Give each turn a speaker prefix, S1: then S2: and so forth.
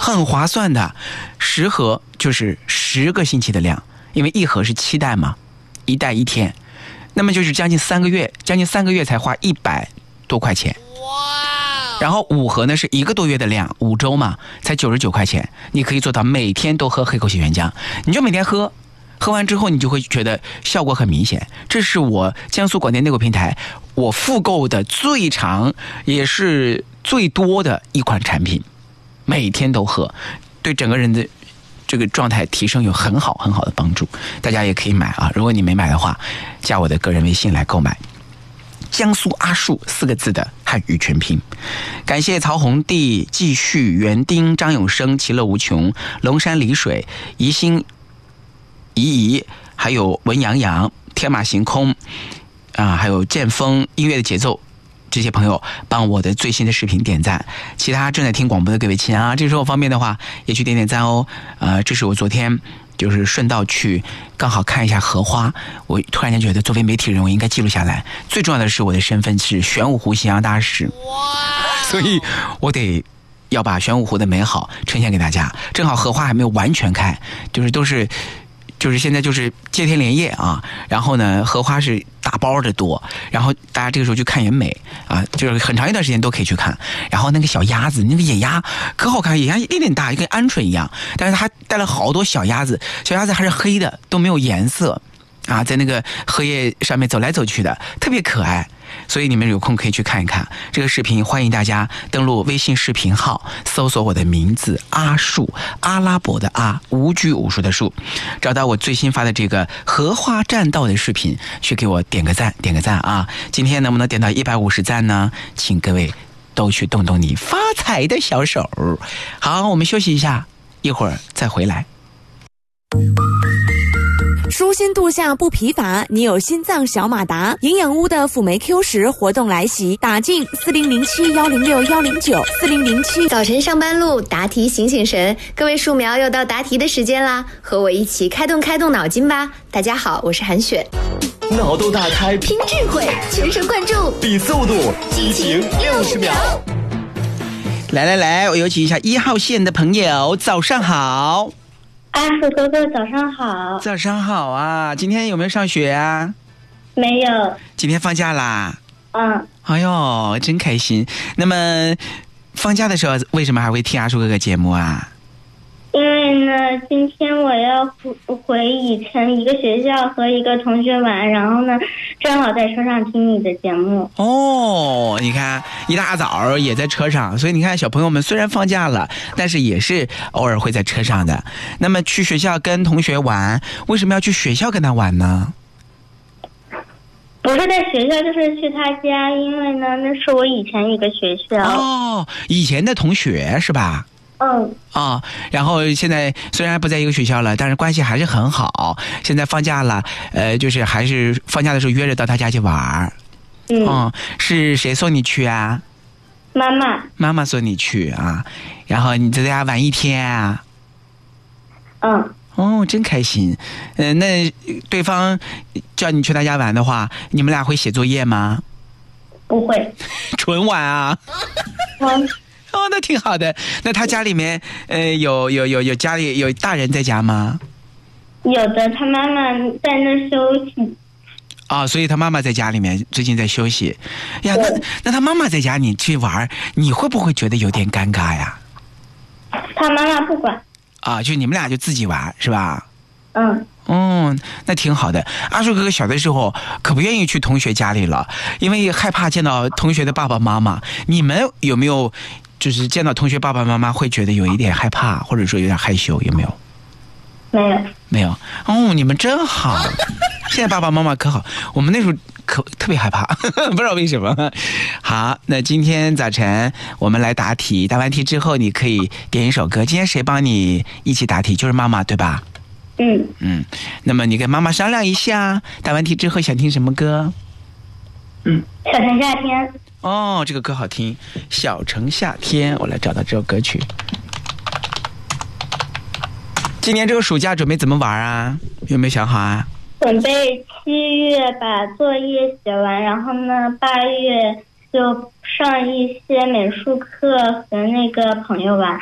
S1: 很划算的，10盒就是10个星期的量，因为一盒是7袋嘛，1袋1天，那么就是将近3个月才花100多块钱。哇！然后5盒呢是1个多月的量，5周嘛，才99块钱，你可以做到每天都喝黑口血原浆，你就每天喝。喝完之后你就会觉得效果很明显，这是我江苏广电内购平台我复购的最长也是最多的一款产品，每天都喝，对整个人的这个状态提升有很好的帮助，大家也可以买啊，如果你没买的话，加我的个人微信来购买。江苏阿树4个字的汉语全拼。感谢曹红娣、继续、园丁、张永生、其乐无穷、龙山丽水、宜兴怡，还有文洋洋、天马行空还有剑锋音乐的节奏，这些朋友帮我的最新的视频点赞，其他正在听广播的各位亲啊，这时候方便的话也去点点赞哦。这是我昨天就是顺道去刚好看一下荷花，我突然间觉得作为媒体人我应该记录下来，最重要的是我的身份是玄武湖形象大使，所以我得要把玄武湖的美好呈现给大家。正好荷花还没有完全开，就是现在就是接天莲叶啊，然后呢荷花是大包的多，然后大家这个时候去看也美啊，就是很长一段时间都可以去看。然后那个小鸭子，那个野鸭可好看，野鸭一点大，跟鹌鹑一样，但是它带了好多小鸭子，小鸭子还是黑的，都没有颜色啊，在那个荷叶上面走来走去的，特别可爱。所以你们有空可以去看一看这个视频，欢迎大家登录微信视频号，搜索我的名字阿树，阿拉伯的阿，无拘无束的树，找到我最新发的这个荷花栈道的视频，去给我点个赞啊！今天能不能点到150赞呢？请各位都去动动你发财的小手。好，我们休息一下，一会儿再回来。
S2: 舒心度夏不疲乏，你有心脏小马达，营养屋的辅酶 Q10活动来袭，打进40071061094007。
S3: 早晨上班路，答题醒醒神，各位树苗又到答题的时间啦，和我一起开动脑筋吧。大家好，我是韩雪。
S4: 脑洞大开，
S3: 拼智慧，全神贯注，
S4: 比速度，激情60秒。
S1: 来，我有请一下1号线的朋友，早上好。
S5: 阿树哥哥早上好。
S1: 早上好啊，今天有没有上学啊？
S5: 没有。
S1: 今天放假啦？哎呦，真开心。那么放假的时候为什么还会听阿树哥哥节目啊？
S5: 因为呢，今天我要回以前一个学校和一个同学玩，然后呢正好在车上听你的节目。
S1: 哦，你看一大早也在车上，所以你看小朋友们虽然放假了，但是也是偶尔会在车上的。那么去学校跟同学玩，为什么要去学校跟他玩呢？
S5: 不是在学校，就是去他家，因为呢那是我以前一个学校。
S1: 哦，以前的同学是吧？然后现在虽然不在一个学校了，但是关系还是很好。现在放假了，就是还是放假的时候约着到他家去玩。是谁送你去啊？妈妈送你去啊，然后你在家玩1天啊？真开心。那对方叫你去他家玩的话，你们俩会写作业吗？
S5: 不会。
S1: 纯玩啊？那挺好的。那他家里面有家里有大人在家吗？
S5: 有的，他妈妈在那休息。
S1: 所以他妈妈在家里面最近在休息呀。那他妈妈在家你去玩，你会不会觉得有点尴尬呀？
S5: 他妈妈不管
S1: 就你们俩就自己玩是吧？那挺好的。阿树哥哥小的时候可不愿意去同学家里了，因为害怕见到同学的爸爸妈妈。你们有没有就是见到同学爸爸妈妈会觉得有一点害怕，或者说有点害羞，有没有？没有。你们真好。现在爸爸妈妈可好，我们那时候可特别害怕，不知道为什么。好，那今天早晨我们来答题，答完题之后你可以点一首歌。今天谁帮你一起答题？就是妈妈对吧？那么你跟妈妈商量一下，答完题之后想听什么歌？
S5: 小城夏天。
S1: 这个歌好听，小城夏天。我来找到这首歌曲。今年这个暑假准备怎么玩啊？有没有想好啊？
S5: 准备7月把作业写完，然后呢8月就上一些美术课和那个朋友玩。